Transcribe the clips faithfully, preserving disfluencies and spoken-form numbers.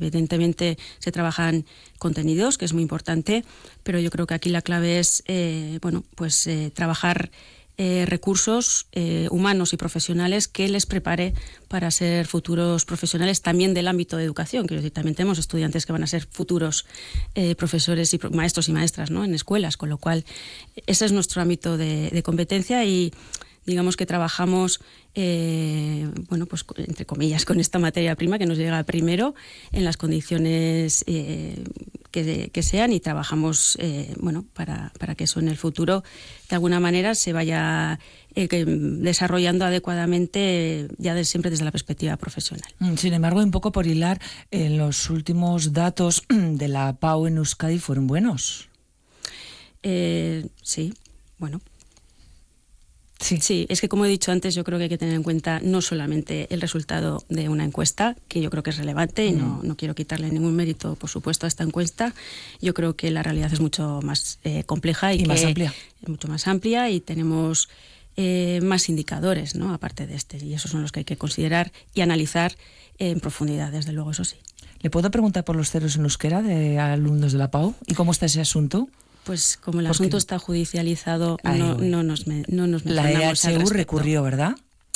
evidentemente se trabajan contenidos, que es muy importante, pero yo creo que aquí la clave es eh, bueno, pues eh, trabajar Eh, recursos eh, humanos y profesionales que les prepare para ser futuros profesionales también del ámbito de educación. Quiero decir, también tenemos estudiantes que van a ser futuros eh, profesores y pro- maestros y maestras, ¿no?, en escuelas, con lo cual ese es nuestro ámbito de, de competencia y digamos que trabajamos, eh, bueno, pues entre comillas, con esta materia prima que nos llega primero en las condiciones eh, que, que sean y trabajamos, eh, bueno, para, para que eso en el futuro de alguna manera se vaya eh, que, desarrollando adecuadamente ya de siempre desde la perspectiva profesional. Sin embargo, un poco por hilar, en los últimos datos de la P A U en Euskadi fueron buenos. Eh, sí, bueno. Sí. sí, es que como he dicho antes, yo creo que hay que tener en cuenta no solamente el resultado de una encuesta, que yo creo que es relevante y mm. no, no quiero quitarle ningún mérito, por supuesto, a esta encuesta. Yo creo que la realidad es mucho más eh, compleja y, y que más amplia. Es mucho más amplia y tenemos eh, más indicadores, ¿no?, aparte de este, y esos son los que hay que considerar y analizar en profundidad, desde luego, eso sí. ¿Le puedo preguntar por los ceros en euskera de alumnos de la P A U? ¿Y cómo está ese asunto? Pues como el Porque asunto está judicializado, Ay, no, no nos me, no nos La E H U recurrió, ¿verdad?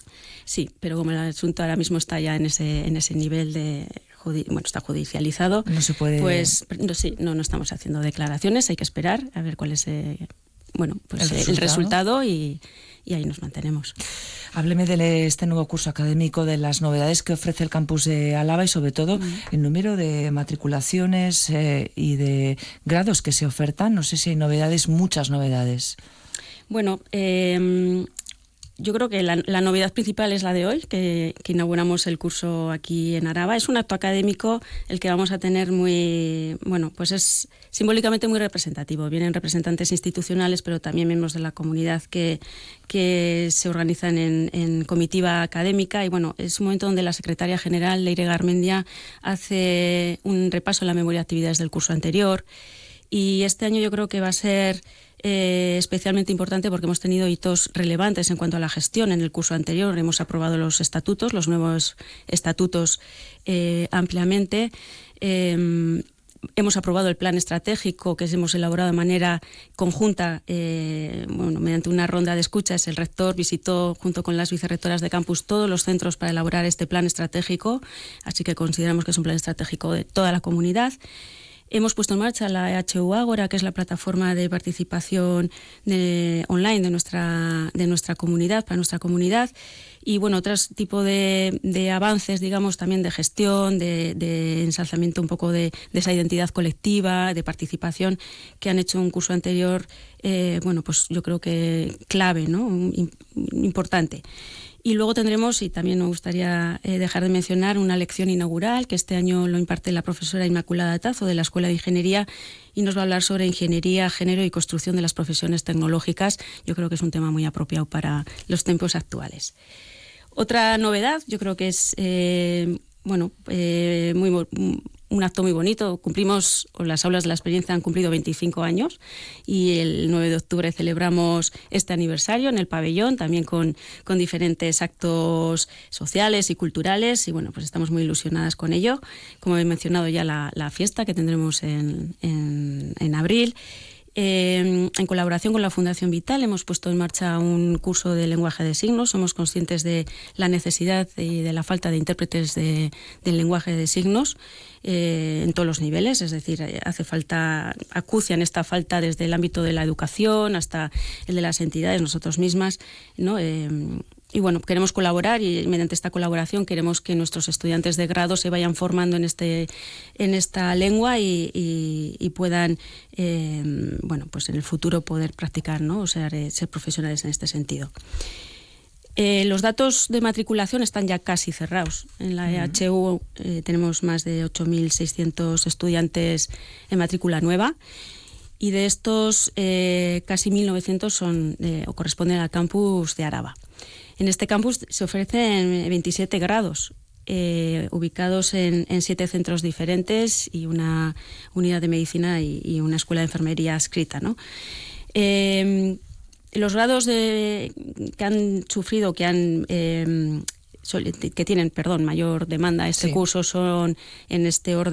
Sí, pero como el asunto ahora mismo está ya en ese en ese nivel de bueno, está judicializado, no se puede. Pues no, sí, no, no estamos haciendo declaraciones, hay que esperar a ver cuál es eh, bueno, pues el resultado, el resultado y, y ahí nos mantenemos. Hábleme de este nuevo curso académico, de las novedades que ofrece el campus de Álava y sobre todo uh-huh. el número de matriculaciones eh, y de grados que se ofertan. No sé si hay novedades, muchas novedades. Bueno, eh, yo creo que la, la novedad principal es la de hoy, que, que inauguramos el curso aquí en Araba. Es un acto académico el que vamos a tener muy, bueno, pues es simbólicamente muy representativo. Vienen representantes institucionales, pero también miembros de la comunidad que, que se organizan en, en comitiva académica. Y bueno, es un momento donde la secretaria general, Leire Garmendia, hace un repaso en la memoria de actividades del curso anterior. Y este año yo creo que va a ser Eh, especialmente importante porque hemos tenido hitos relevantes en cuanto a la gestión. En el curso anterior hemos aprobado los estatutos, los nuevos estatutos eh, ampliamente. Eh, hemos aprobado el plan estratégico que hemos elaborado de manera conjunta, eh, bueno, mediante una ronda de escuchas. El rector visitó junto con las vicerrectoras de campus todos los centros para elaborar este plan estratégico, así que consideramos que es un plan estratégico de toda la comunidad. Hemos puesto en marcha la E H U Ágora, que es la plataforma de participación de, online de nuestra, de nuestra comunidad, para nuestra comunidad. Y bueno, otro tipo de, de avances, digamos, también de gestión, de, de ensalzamiento un poco de, de esa identidad colectiva, de participación, que han hecho un curso anterior, eh, bueno, pues yo creo que clave, ¿no?, importante. Y luego tendremos, y también me gustaría eh, dejar de mencionar, una lección inaugural que este año lo imparte la profesora Inmaculada Tazo de la Escuela de Ingeniería y nos va a hablar sobre ingeniería, género y construcción de las profesiones tecnológicas. Yo creo que es un tema muy apropiado para los tiempos actuales. Otra novedad, yo creo que es eh, bueno, eh, muy, un acto muy bonito. Cumplimos, o las aulas de la experiencia han cumplido veinticinco años y el nueve de octubre celebramos este aniversario en el pabellón, también con, con diferentes actos sociales y culturales y bueno, pues estamos muy ilusionadas con ello. Como he mencionado ya la, la fiesta que tendremos en, en, en abril. Eh, en colaboración con la Fundación Vital hemos puesto en marcha un curso de lenguaje de signos. Somos conscientes de la necesidad y de la falta de intérpretes de, del lenguaje de signos eh, en todos los niveles, es decir, hace falta, acucian esta falta desde el ámbito de la educación hasta el de las entidades, nosotros mismas, ¿no? Eh, Y bueno, queremos colaborar y mediante esta colaboración queremos que nuestros estudiantes de grado se vayan formando en este en esta lengua y, y, y puedan, eh, bueno, pues en el futuro poder practicar, ¿no? O sea, ser profesionales en este sentido. Eh, los datos de matriculación están ya casi cerrados. En la E H U eh, tenemos más de ocho mil seiscientos estudiantes en matrícula nueva. Y de estos eh, casi mil novecientos son eh, o corresponden al campus de Araba. En este campus se ofrecen veintisiete grados eh, ubicados en, en siete centros diferentes y una unidad de medicina y, y una escuela de enfermería adscrita, ¿no? Eh, los grados de, que han sufrido, que han eh, que tienen, perdón, mayor demanda a este sí. curso son en este orden.